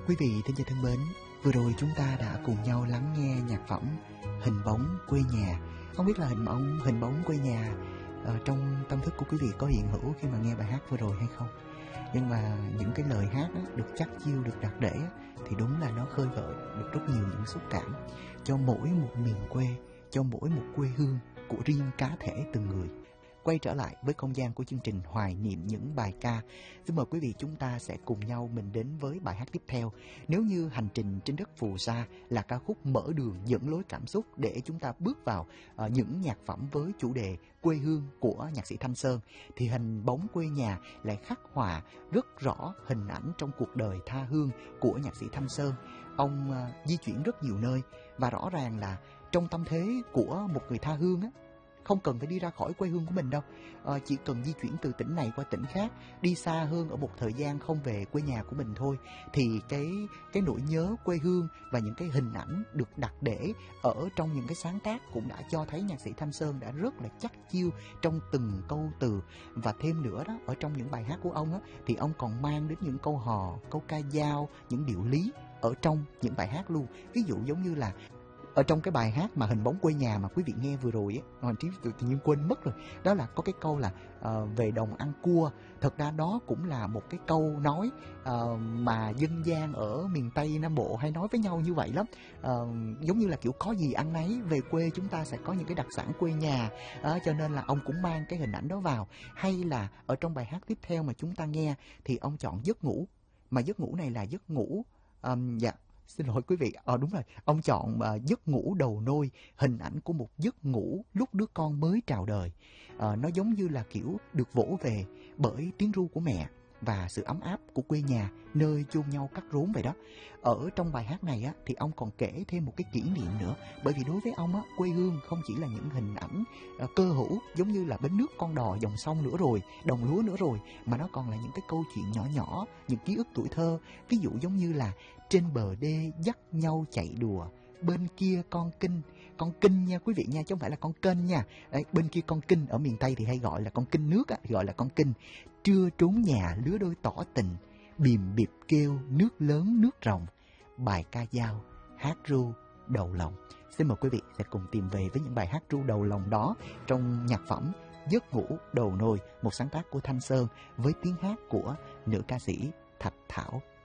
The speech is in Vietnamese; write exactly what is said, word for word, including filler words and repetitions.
Quý vị thính giả thân mến, vừa rồi chúng ta đã cùng nhau lắng nghe nhạc phẩm Hình bóng quê nhà. Không biết là hình bóng hình bóng quê nhà uh, trong tâm thức của quý vị có hiện hữu khi mà nghe bài hát vừa rồi hay không? Nhưng mà những cái lời hát đó, được chắt chiu, được đặt để thì đúng là nó khơi gợi được rất nhiều những xúc cảm cho mỗi một miền quê, cho mỗi một quê hương của riêng cá thể từng người. Quay trở lại với không gian của chương trình hoài niệm những bài ca. Xin mời quý vị chúng ta sẽ cùng nhau mình đến với bài hát tiếp theo. Nếu như hành trình trên đất phù sa là ca khúc mở đường dẫn lối cảm xúc để chúng ta bước vào uh, những nhạc phẩm với chủ đề quê hương của nhạc sĩ Thanh Sơn, thì Hình bóng quê nhà lại khắc họa rất rõ hình ảnh trong cuộc đời tha hương của nhạc sĩ Thanh Sơn. Ông uh, di chuyển rất nhiều nơi và rõ ràng là trong tâm thế của một người tha hương á, không cần phải đi ra khỏi quê hương của mình đâu, à, chỉ cần di chuyển từ tỉnh này qua tỉnh khác, đi xa hơn ở một thời gian không về quê nhà của mình thôi, thì cái cái nỗi nhớ quê hương và những cái hình ảnh được đặt để ở trong những cái sáng tác cũng đã cho thấy nhạc sĩ Thanh Sơn đã rất là chắc chiu trong từng câu từ. Và thêm nữa đó, ở trong những bài hát của ông á, thì ông còn mang đến những câu hò, câu ca dao, những điệu lý ở trong những bài hát luôn. Ví dụ giống như là ở trong cái bài hát mà Hình bóng quê nhà mà quý vị nghe vừa rồi á, Hoàng Trí tự nhiên quên mất rồi. Đó là có cái câu là uh, về đồng ăn cua. Thật ra đó cũng là một cái câu nói uh, mà dân gian ở miền Tây Nam Bộ hay nói với nhau như vậy lắm. Uh, giống như là kiểu có gì ăn nấy, về quê chúng ta sẽ có những cái đặc sản quê nhà. Uh, cho nên là ông cũng mang cái hình ảnh đó vào. Hay là ở trong bài hát tiếp theo mà chúng ta nghe thì ông chọn giấc ngủ. Mà giấc ngủ này là giấc ngủ um, dạ Xin lỗi quý vị, ờ đúng rồi, ông chọn uh, giấc ngủ đầu nôi, hình ảnh của một giấc ngủ lúc đứa con mới chào đời. Uh, nó giống như là kiểu được vỗ về bởi tiếng ru của mẹ và sự ấm áp của quê nhà nơi chôn nhau cắt rốn vậy đó. Ở trong bài hát này á, thì ông còn kể thêm một cái kỷ niệm nữa, bởi vì đối với ông á, quê hương không chỉ là những hình ảnh uh, cơ hữu giống như là bến nước con đò dòng sông nữa rồi, đồng lúa nữa rồi, mà nó còn là những cái câu chuyện nhỏ nhỏ, những ký ức tuổi thơ. Ví dụ giống như là trên bờ đê dắt nhau chạy đùa, bên kia con kinh, con kinh nha quý vị nha, chứ không phải là con kênh nha. Đấy, bên kia con kinh, ở miền Tây thì hay gọi là con kinh nước á, thì gọi là con kinh. Trưa trốn nhà lứa đôi tỏ tình, bìm bịp kêu nước lớn nước ròng, bài ca dao, hát ru đầu lòng. Xin mời quý vị sẽ cùng tìm về với những bài hát ru đầu lòng đó trong nhạc phẩm Giấc ngủ đầu nôi, một sáng tác của Thanh Sơn với tiếng hát của nữ ca sĩ Thạch Thảo.